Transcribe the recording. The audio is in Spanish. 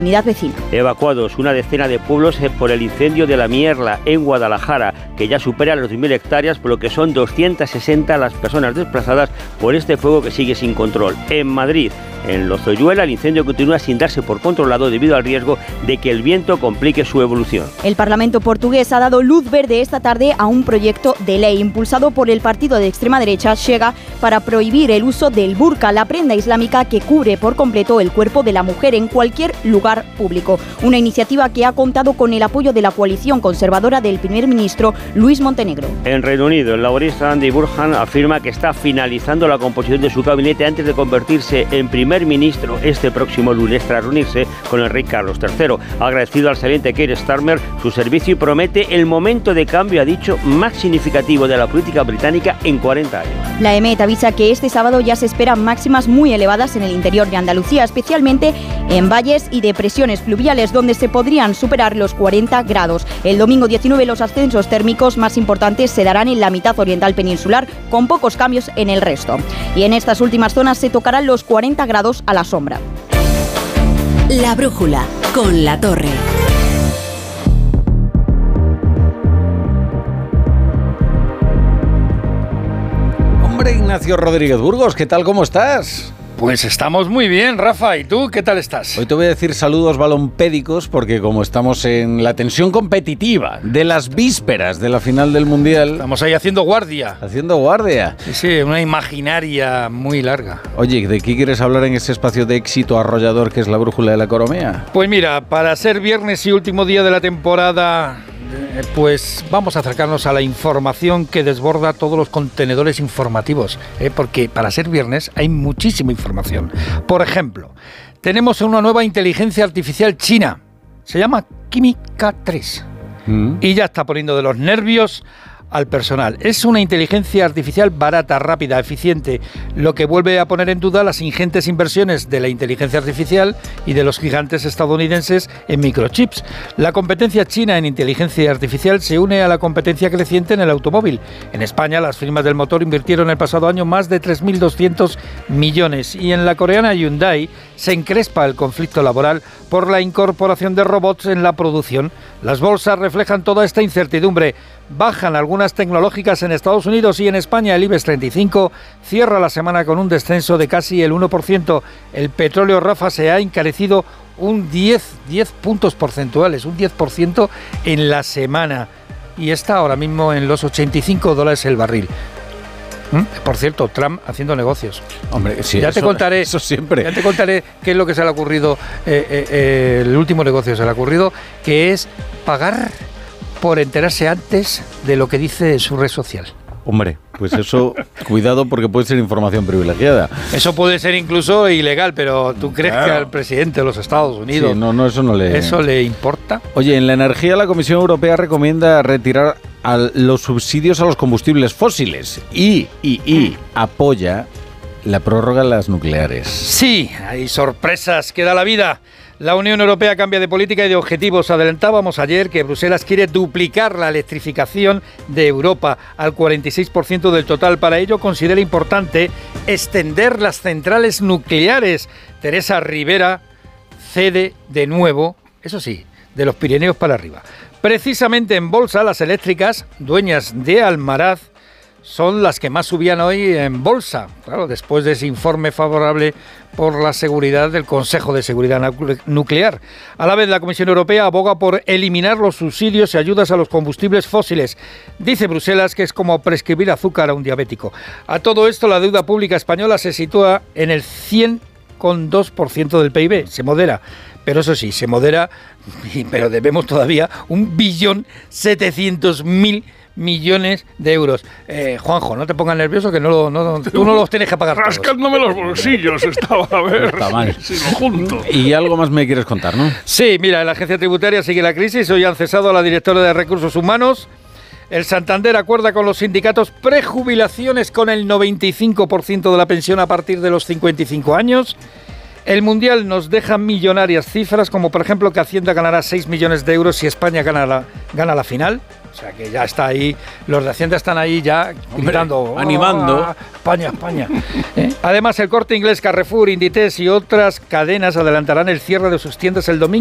comunidad vecina. Evacuados una decena de pueblos por el incendio de La Mierla en Guadalajara, que ya supera las 2.000 hectáreas, por lo que son 260 las personas desplazadas por este fuego que sigue sin control. En Madrid, en Lozoyuela, el incendio continúa sin darse por controlado debido al riesgo de que el viento complique su evolución. El Parlamento portugués ha dado luz verde esta tarde a un proyecto de ley impulsado por el partido de extrema derecha Chega para prohibir el uso del burka, la prenda islámica que cubre por completo el cuerpo de la mujer en cualquier lugar público. Una iniciativa que ha contado con el apoyo de la coalición conservadora del primer ministro Luis Montenegro. En Reino Unido, el laborista Andy Burnham afirma que está finalizando la composición de su gabinete antes de convertirse en primer ministro este próximo lunes tras reunirse con el rey Carlos III. Ha agradecido al saliente Keir Starmer su servicio y promete el momento de cambio, ha dicho, más significativo de la política británica en 40 años. La EMET avisa que este sábado ya se esperan máximas muy elevadas en el interior de Andalucía, especialmente en valles y depresiones fluviales, donde se podrían superar los 40 grados. El domingo 19 los ascensos térmicos más importantes se darán en la mitad oriental peninsular, con pocos cambios en el resto. Y en estas últimas zonas se tocarán los 40 grados a la sombra. La brújula, con La Torre. Hombre, Ignacio Rodríguez Burgos, ¿qué tal? ¿Cómo estás? Pues estamos muy bien, Rafa. ¿Y tú qué tal estás? Hoy te voy a decir saludos balompédicos porque como estamos en la tensión competitiva de las vísperas de la final del Mundial... Estamos ahí haciendo guardia. Haciendo guardia. Sí, una imaginaria muy larga. Oye, ¿de qué quieres hablar en ese espacio de éxito arrollador que es la brújula de la economía? Pues mira, para ser viernes y último día de la temporada... Pues vamos a acercarnos a la información que desborda todos los contenedores informativos, porque para ser viernes hay muchísima información. Por ejemplo, tenemos una nueva inteligencia artificial china, se llama Química 3, y ya está poniendo de los nervios al personal. Es una inteligencia artificial barata, rápida, eficiente, lo que vuelve a poner en duda las ingentes inversiones de la inteligencia artificial y de los gigantes estadounidenses en microchips. La competencia china en inteligencia artificial se une a la competencia creciente en el automóvil. En España, las firmas del motor invirtieron el pasado año más de 3.200 millones y en la coreana Hyundai se encrespa el conflicto laboral por la incorporación de robots en la producción. Las bolsas reflejan toda esta incertidumbre. Bajan algunas tecnológicas en Estados Unidos y en España el IBEX 35 cierra la semana con un descenso de casi el 1%. El petróleo, Rafa, se ha encarecido un 10 puntos porcentuales, un 10% en la semana y está ahora mismo en los $85 el barril. Por cierto, Trump haciendo negocios. Hombre, sí, ya te contaré. Eso siempre. Ya te contaré qué es lo que se le ha ocurrido. El último negocio se le ha ocurrido, que es pagar por enterarse antes de lo que dice su red social. Hombre, pues eso, cuidado porque puede ser información privilegiada. Eso puede ser incluso ilegal, pero ¿tú crees que al presidente de los Estados Unidos eso le importa? Oye, en la energía la Comisión Europea recomienda retirar los subsidios a los combustibles fósiles y apoya la prórroga de las nucleares. Sí, hay sorpresas que da la vida. La Unión Europea cambia de política y de objetivos. Adelantábamos ayer que Bruselas quiere duplicar la electrificación de Europa al 46% del total. Para ello considera importante extender las centrales nucleares. Teresa Rivera cede de nuevo, eso sí, de los Pirineos para arriba. Precisamente en bolsa, las eléctricas, dueñas de Almaraz, son las que más subían hoy en bolsa, claro, después de ese informe favorable por la seguridad del Consejo de Seguridad Nuclear. A la vez, la Comisión Europea aboga por eliminar los subsidios y ayudas a los combustibles fósiles. Dice Bruselas que es como prescribir azúcar a un diabético. A todo esto, la deuda pública española se sitúa en el 100,2% del PIB, se modera. Pero eso sí, se modera, pero debemos todavía 1.700.000 millones de euros. Juanjo, no te pongas nervioso que tú no los tienes que pagar todos. Rascándome los bolsillos estaba, a ver. Está mal. Si lo junto. Y algo más me quieres contar, ¿no? Sí, mira, la agencia tributaria sigue la crisis. Hoy han cesado a la directora de Recursos Humanos. El Santander acuerda con los sindicatos prejubilaciones con el 95% de la pensión a partir de los 55 años. El Mundial nos deja millonarias cifras, como por ejemplo que Hacienda ganará 6 millones de euros si España gana la final. O sea que ya está ahí, los de Hacienda están ahí ya gritando, animando. España, España. Además, el Corte Inglés, Carrefour, Inditex y otras cadenas adelantarán el cierre de sus tiendas el domingo.